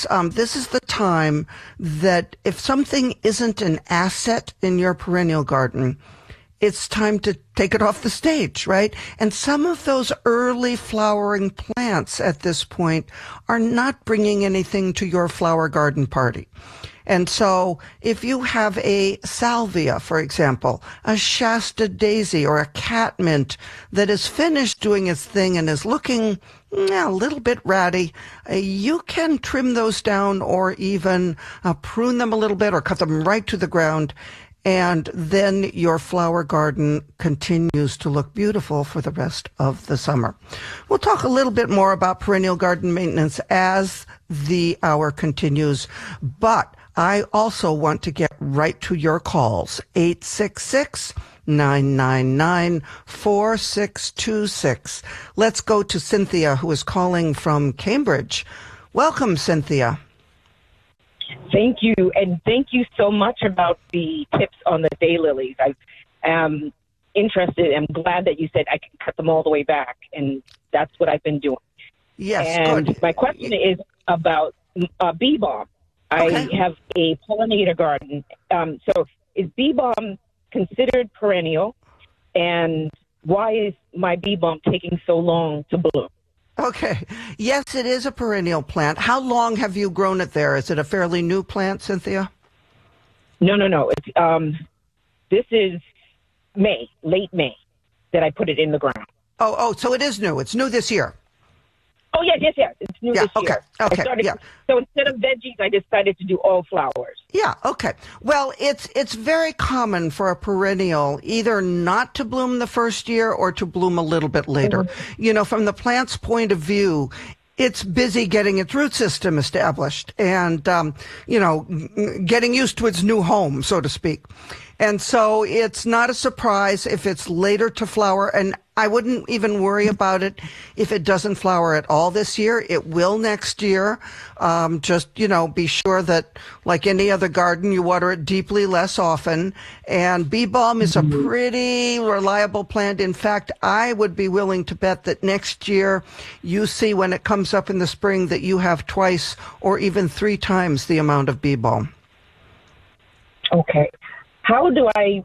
this is the time that if something isn't an asset in your perennial garden, it's time to take it off the stage, right? And some of those early flowering plants at this point are not bringing anything to your flower garden party. And so if you have a salvia, for example, a Shasta daisy or a catmint that is finished doing its thing and is looking a little bit ratty, you can trim those down or even prune them a little bit or cut them right to the ground. And then your flower garden continues to look beautiful for the rest of the summer. We'll talk a little bit more about perennial garden maintenance as the hour continues, but I also want to get right to your calls. 866-999-4626. Let's go to Cynthia, who is calling from Cambridge. Welcome, Cynthia. Thank you, and thank you so much about the tips on the daylilies. I am interested. I'm glad that you said I can cut them all the way back, and that's what I've been doing. Yes, and good. My question is about bee balm. Okay. I have a pollinator garden. So is bee balm considered perennial, and why is my bee balm taking so long to bloom? Okay. Yes, it is a perennial plant. How long have you grown it there? Is it a fairly new plant, Cynthia? No. It's, this is May, late May, that I put it in the ground. Oh, so it is new. It's new this year. Oh, yes. It's new this year. Okay. So instead of veggies, I decided to do all flowers. Yeah, okay. Well, it's very common for a perennial either not to bloom the first year or to bloom a little bit later. Mm-hmm. You know, from the plant's point of view, it's busy getting its root system established and, getting used to its new home, so to speak. And so it's not a surprise if it's later to flower, and I wouldn't even worry about it if it doesn't flower at all this year. It will next year. Just be sure that, like any other garden, you water it deeply less often. And bee balm is a pretty reliable plant. In fact, I would be willing to bet that next year you see when it comes up in the spring that you have twice or even 3 times the amount of bee balm. Okay. How do I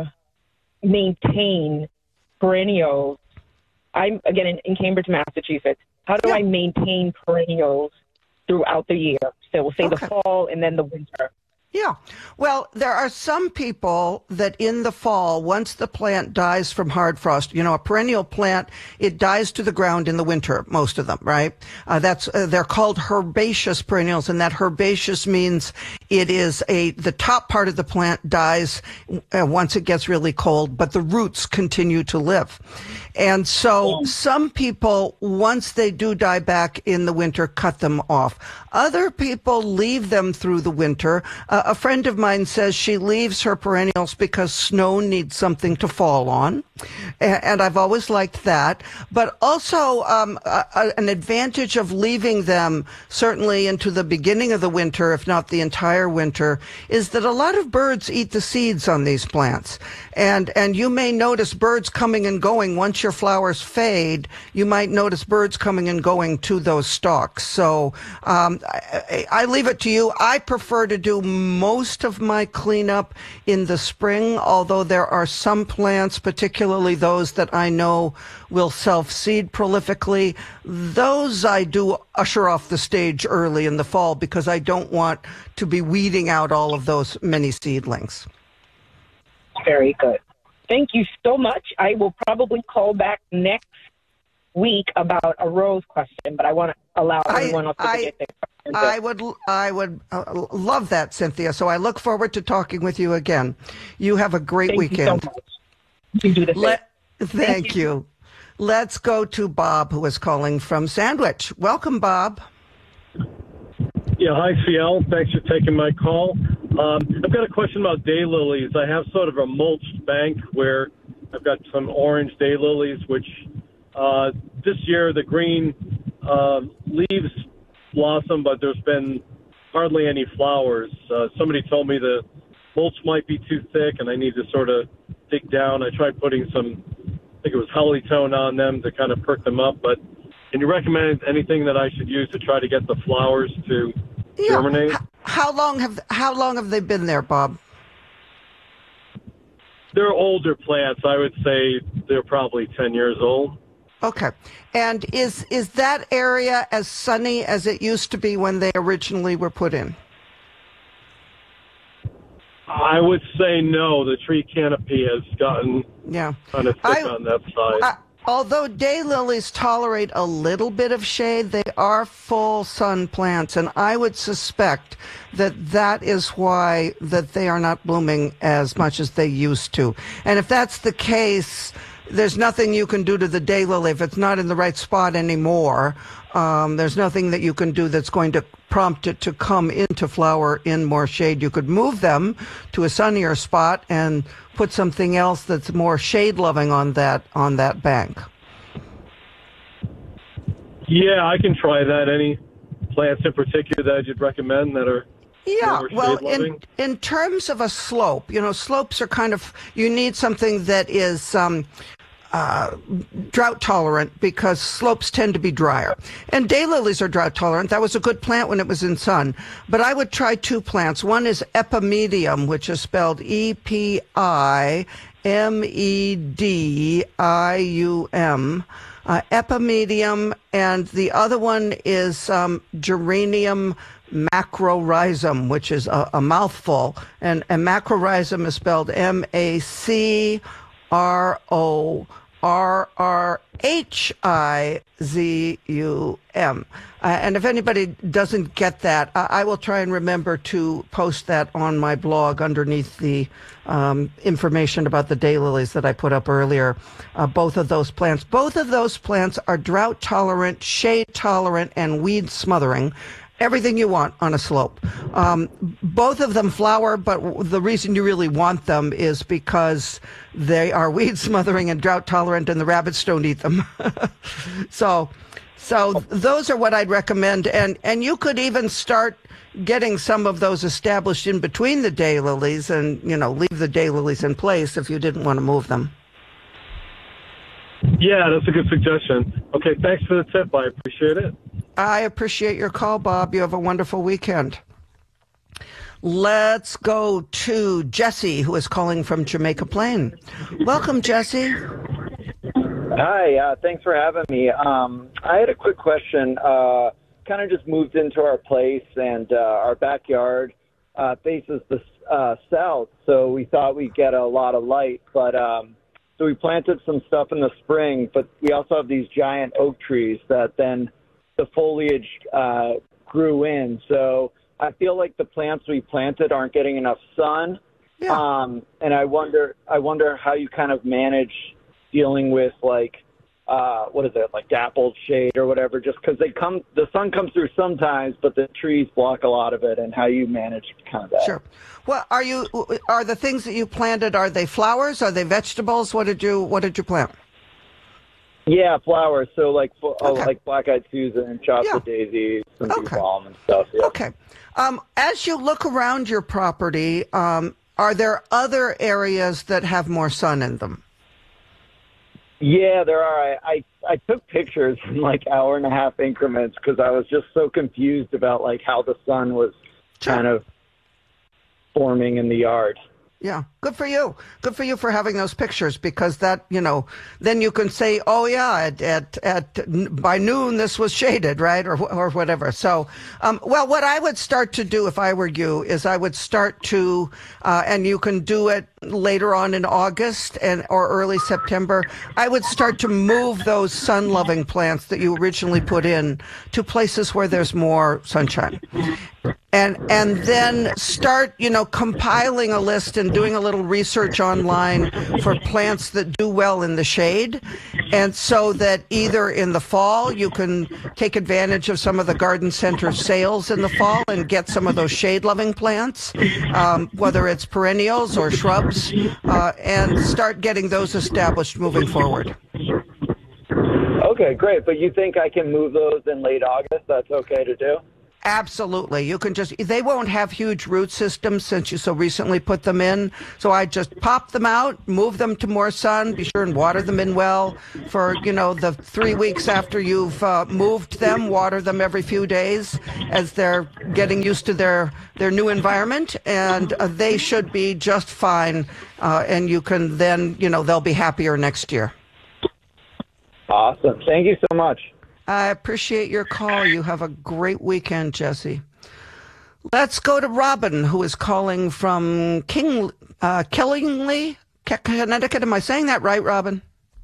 maintain perennials? I'm, again, in Cambridge, Massachusetts. How do I maintain perennials throughout the year? So we'll say the fall and then the winter. Yeah. Well, there are some people that in the fall, once the plant dies from hard frost, a perennial plant, it dies to the ground in the winter, most of them, right? They're called herbaceous perennials, and that herbaceous means it is the top part of the plant dies once it gets really cold, but the roots continue to live. And so some people, once they do die back in the winter, cut them off. Other people leave them through the winter. A friend of mine says she leaves her perennials because snow needs something to fall on. And I've always liked that. But also an advantage of leaving them certainly into the beginning of the winter, if not the entire winter, is that a lot of birds eat the seeds on these plants. And you may notice birds coming and going. Once your flowers fade, you might notice birds coming and going to those stalks. So I leave it to you. I prefer to do most of my cleanup in the spring, although there are some plants, particularly those that I know will self-seed prolifically. Those I do usher off the stage early in the fall because I don't want to be weeding out all of those many seedlings. Very good. Thank you so much. I will probably call back next week about a rose question, but I want to allow everyone else to get their questions. I would love that, Cynthia. So I look forward to talking with you again. You have a great weekend. Thank you so much. You do the same. Thank you. Let's go to Bob, who is calling from Sandwich. Welcome, Bob. Yeah, hi, CL. Thanks for taking my call. I've got a question about daylilies. I have sort of a mulched bank where I've got some orange daylilies, which this year the green leaves blossom, but there's been hardly any flowers. Somebody told me the mulch might be too thick and I need to sort of dig down. I tried putting some, I think it was Hollytone on them to kind of perk them up, but can you recommend anything that I should use to try to get the flowers to germinate. How long have they been there, Bob? They're older plants. I would say they're probably 10 years old. Okay. And is that area as sunny as it used to be when they originally were put in? I would say no. The tree canopy has gotten kind of thick on that side. Although daylilies tolerate a little bit of shade, they are full sun plants, and I would suspect that is why that they are not blooming as much as they used to. And if that's the case, there's nothing you can do to the daylily if it's not in the right spot anymore. There's nothing that you can do that's going to prompt it to come into flower in more shade. You could move them to a sunnier spot and put something else that's more shade loving on that bank. Yeah, I can try that. Any plants in particular that you'd recommend that are well, in terms of a slope, slopes are you need something that is drought tolerant because slopes tend to be drier. And daylilies are drought tolerant. That was a good plant when it was in sun. But I would try two plants. One is Epimedium, which is spelled Epimedium, Epimedium, and the other one is Geranium macrorhizum, which is a mouthful. And macrorhizum is spelled Macrorhizum. And if anybody doesn't get that, I will try and remember to post that on my blog underneath the information about the daylilies that I put up earlier. Both of those plants are drought tolerant, shade tolerant, and weed smothering. Everything you want on a slope. Both of them flower, but the reason you really want them is because they are weed smothering and drought tolerant, and the rabbits don't eat them. So those are what I'd recommend. And you could even start getting some of those established in between the daylilies and, leave the daylilies in place if you didn't want to move them. Yeah, that's a good suggestion. Okay, thanks for the tip. I appreciate it. I appreciate your call, Bob. You have a wonderful weekend. Let's go to Jesse, who is calling from Jamaica Plain. Welcome, Jesse. Hi, thanks for having me. I had a quick question. Kind of just moved into our place, and our backyard faces the south, so we thought we'd get a lot of light. But so we planted some stuff in the spring, but we also have these giant oak trees that then the foliage grew in. So I feel like the plants we planted aren't getting enough sun. Yeah. And I wonder how you kind of manage dealing with like dappled shade or whatever, just because the sun comes through sometimes, but the trees block a lot of it, and how you manage kind of that. Sure. Well, are the things that you planted, are they flowers? Are they vegetables? What did you plant? Yeah, flowers. So like black-eyed Susan and chocolate daisies, some bee balm and stuff. Yeah. Okay. As you look around your property, are there other areas that have more sun in them? Yeah, there are. I took pictures in like hour-and-a-half increments because I was just so confused about like how the sun was kind of forming in the yard. Yeah, good for you. Good for you for having those pictures, because that, then you can say, oh yeah, by noon this was shaded, right, or whatever. So, well, what I would start to do if I were you is I would start to, and you can do it later on in August or early September. I would start to move those sun-loving plants that you originally put in to places where there's more sunshine. And then start, compiling a list and doing a little research online for plants that do well in the shade. And so that either in the fall you can take advantage of some of the garden center sales in the fall and get some of those shade-loving plants, whether it's perennials or shrubs, and start getting those established moving forward. Okay, great. But you think I can move those in late August? That's okay to do? Absolutely. You can they won't have huge root systems since you so recently put them in. So I just pop them out, move them to more sun, be sure and water them in well for, the 3 weeks after you've moved them, water them every few days as they're getting used to their new environment. And they should be just fine. And you can then, they'll be happier next year. Awesome. Thank you so much. I appreciate your call. You have a great weekend, Jesse. Let's go to Robin, who is calling from Killingly, Connecticut. Am I saying that right, Robin?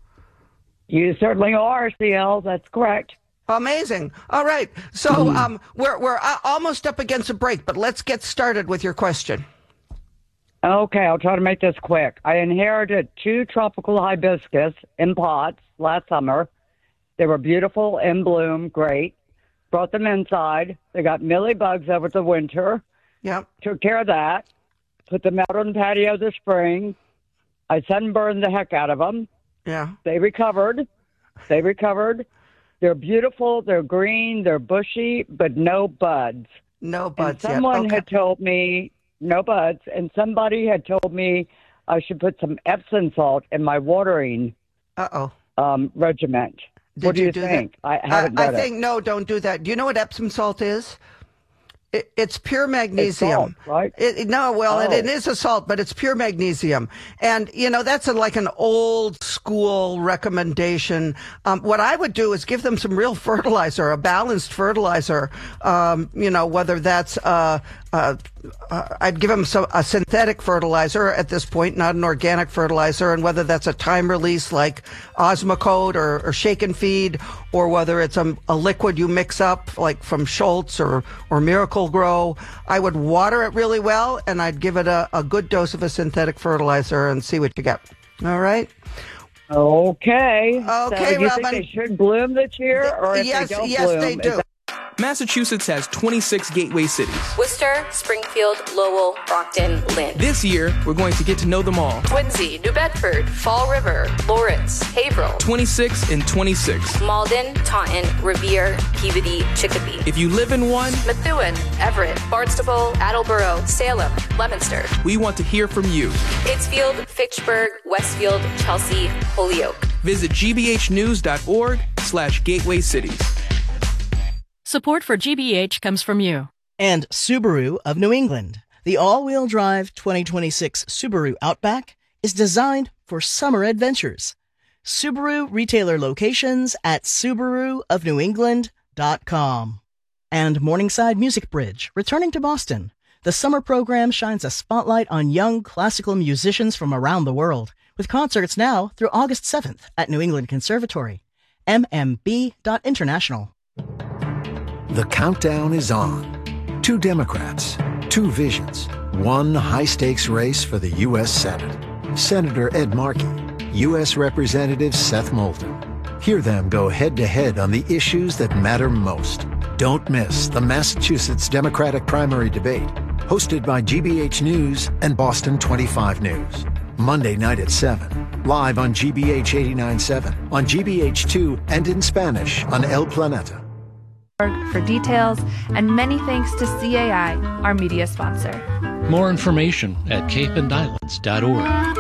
You certainly are, CL. That's correct. Amazing. All right. So we're almost up against a break, but let's get started with your question. Okay, I'll try to make this quick. I inherited 2 tropical hibiscus in pots last summer. They were beautiful, in bloom, great. Brought them inside. They got mealybugs over the winter. Yep. Took care of that. Put them out on the patio this spring. I sunburned the heck out of them. Yeah. They recovered. They're beautiful. They're green. They're bushy, but no buds. No buds and someone yet. Okay. had told me, no buds, and somebody had told me I should put some Epsom salt in my watering regiment. What do you think? I haven't done it. I think, no, don't do that. Do you know what Epsom salt is? It's pure magnesium. It's salt, right? It is a salt, but it's pure magnesium. And, that's like an old school recommendation. What I would do is give them some real fertilizer, a balanced fertilizer, whether that's, I'd give them a synthetic fertilizer at this point, not an organic fertilizer, and whether that's a time release like Osmocote or Shake and Feed, or whether it's a liquid you mix up like from Schultz or Miracle Grow. I would water it really well, and I'd give it a good dose of a synthetic fertilizer and see what you get. All right? Okay. Okay, so you Robin. think they should bloom this year, or if yes, they don't yes, bloom, they do. Massachusetts has 26 gateway cities. Worcester, Springfield, Lowell, Brockton, Lynn. This year, we're going to get to know them all. Quincy, New Bedford, Fall River, Lawrence, Haverhill. 26 and 26. Malden, Taunton, Revere, Peabody, Chicopee. If you live in one, Methuen, Everett, Barnstable, Attleboro, Salem, Leominster. We want to hear from you. Pittsfield, Fitchburg, Westfield, Chelsea, Holyoke. Visit gbhnews.org/gateway cities. Support for GBH comes from you. And Subaru of New England. The all-wheel drive 2026 Subaru Outback is designed for summer adventures. Subaru retailer locations at SubaruofNewEngland.com. And Morningside Music Bridge, returning to Boston. The summer program shines a spotlight on young classical musicians from around the world, with concerts now through August 7th at New England Conservatory. mmb.international. The countdown is on. 2 Democrats, 2 visions, 1 high-stakes race for the U.S. Senate. Senator Ed Markey, U.S. Representative Seth Moulton. Hear them go head-to-head on the issues that matter most. Don't miss the Massachusetts Democratic primary debate, hosted by GBH News and Boston 25 News. Monday night at 7, live on GBH 89.7, on GBH2, and in Spanish on El Planeta. For details, and many thanks to CAI, our media sponsor. More information at capeandislands.org.